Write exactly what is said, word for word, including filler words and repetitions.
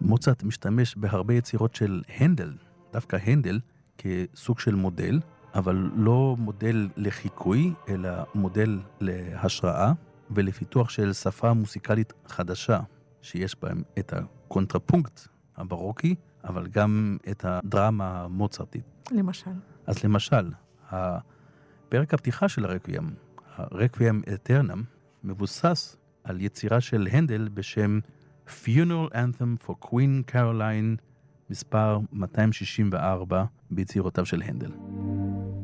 מוצרט משתמש בהרבה יצירות של הנדל, דווקא הנדל כסוג של מודל, אבל לא מודל לחיקוי, אלא מודל להשראה ולפיתוח של שפה מוסיקלית חדשה, שיש בהם את הקונטרפונקט הברוקי, אבל גם את הדרמה המוצרטית. למשל? אז למשל, הפרק הפתיחה של הרקוויאם, הרקוויאם אתרנם, מבוסס על יצירה של הנדל בשם Funeral Anthem for Queen Caroline, מספר מאתיים שישים וארבע ביצירותיו של הנדל.